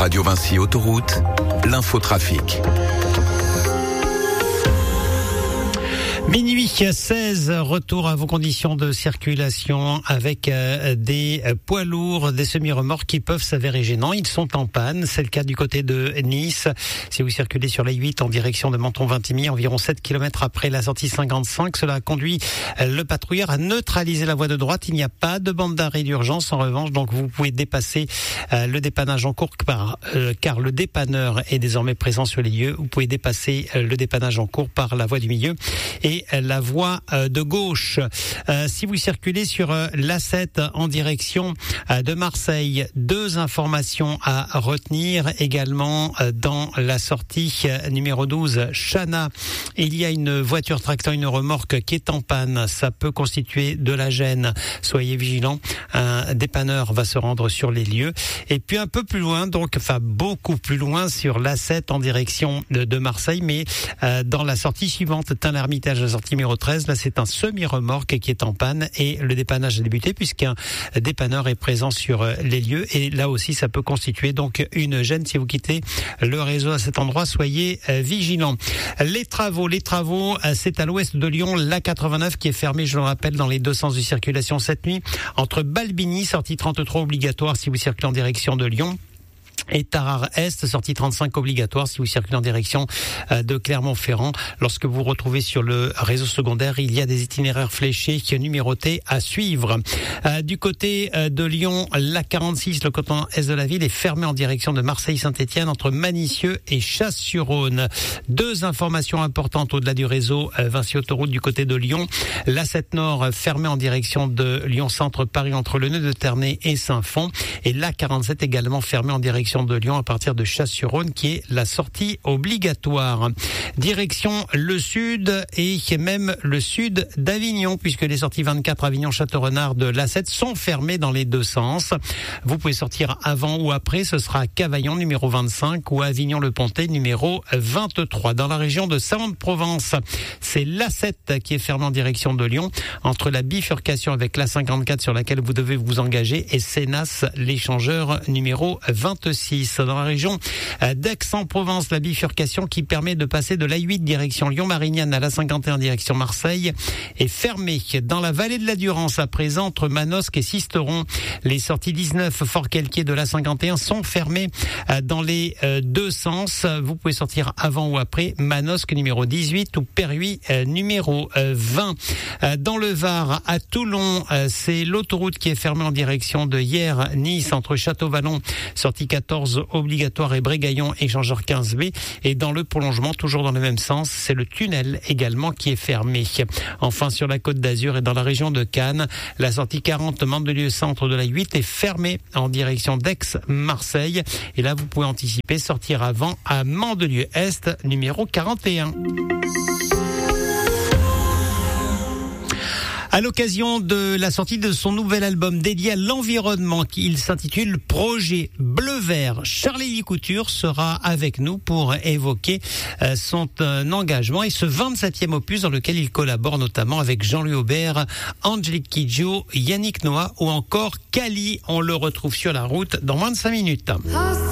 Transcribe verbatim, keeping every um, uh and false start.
Radio Vinci Autoroute, l'infotrafic. Minuit seize, retour à vos conditions de circulation avec euh, des poids lourds, des semi-remorques qui peuvent s'avérer gênants. Ils sont en panne. C'est le cas du côté de Nice. Si vous circulez sur la huit en direction de Menton-Vintimille, environ sept kilomètres après la sortie cinquante-cinq, cela a conduit le patrouilleur à neutraliser la voie de droite. Il n'y a pas de bande d'arrêt d'urgence en revanche, donc vous pouvez dépasser euh, le dépannage en cours par, euh, car le dépanneur est désormais présent sur les lieux. Vous pouvez dépasser euh, le dépannage en cours par la voie du milieu et la voie de gauche. Euh, si vous circulez sur euh, l'A sept en direction euh, de Marseille, deux informations à retenir également euh, dans la sortie euh, numéro douze, Chana. Il y a une voiture tractant une remorque qui est en panne. Ça peut constituer de la gêne. Soyez vigilants. Un dépanneur va se rendre sur les lieux. Et puis un peu plus loin, donc, enfin beaucoup plus loin sur l'A sept en direction de, de Marseille, mais euh, dans la sortie suivante, Tain-l'Hermitage, la sortie numéro treize, là c'est un semi-remorque qui est en panne et le dépannage a débuté puisqu'un dépanneur est présent sur les lieux et là aussi ça peut constituer donc une gêne. Si vous quittez le réseau à cet endroit, soyez vigilants. Les travaux, les travaux, c'est à l'ouest de Lyon, l'A quatre-vingt-neuf qui est fermée, je le rappelle, dans les deux sens de circulation cette nuit, entre Balbigny, sortie trente-trois obligatoire si vous circulez en direction de Lyon, et Tarare-Est, sortie trente-cinq obligatoire si vous circulez en direction de Clermont-Ferrand. Lorsque vous vous retrouvez sur le réseau secondaire, il y a des itinéraires fléchés qui sont numérotés à suivre. Euh, du côté de Lyon, l'A quarante-six, le canton est de la ville, est fermé en direction de Marseille-Saint-Étienne entre Manicieux et Chasse-sur-Rhône. Deux informations importantes au-delà du réseau Vinci Autoroute du côté de Lyon. L'A sept Nord fermé en direction de Lyon-Centre-Paris entre le nœud de Ternay et Saint-Fond. Et l'A quarante-sept également fermé en direction de Lyon à partir de Chasse-sur-Rhône qui est la sortie obligatoire. Direction le sud et même le sud d'Avignon puisque les sorties vingt-quatre Avignon-Château-Renard de l'A sept sont fermées dans les deux sens. Vous pouvez sortir avant ou après, ce sera Cavaillon numéro vingt-cinq ou Avignon-le-Pontet numéro vingt-trois. Dans la région de Salon-de-Provence, c'est l'A sept qui est fermée en direction de Lyon entre la bifurcation avec l'A cinquante-quatre sur laquelle vous devez vous engager et Sénas l'échangeur numéro vingt-six. Dans la région d'Aix-en-Provence, la bifurcation qui permet de passer de l'A huit direction Lyon-Marignane à l'A cinquante et un direction Marseille est fermée. Dans la vallée de la Durance, à présent, entre Manosque et Sisteron, les sorties dix-neuf Fort-Calquier de l'A cinquante et un sont fermées dans les deux sens. Vous pouvez sortir avant ou après Manosque numéro dix-huit ou Perhuis numéro vingt. Dans le Var, à Toulon, c'est l'autoroute qui est fermée en direction de Hyères-Nice entre Château-Vallon, sortie quatorze obligatoire et Brégaillon échangeur quinze B. Et dans le prolongement, toujours dans le même sens, c'est le tunnel également qui est fermé. Enfin, sur la Côte d'Azur et dans la région de Cannes, la sortie quarante Mandelieu centre de la huit est fermée en direction d'Aix-Marseille. Et là, vous pouvez anticiper, sortir avant à Mandelieu Est numéro quarante et un. À l'occasion de la sortie de son nouvel album dédié à l'environnement, il s'intitule Projet Bleu Vert, Charlie Couture sera avec nous pour évoquer son engagement et ce vingt-septième opus dans lequel il collabore notamment avec Jean-Louis Aubert, Angélique Kidjo, Yannick Noah ou encore Kali. On le retrouve sur la route dans moins de cinq minutes.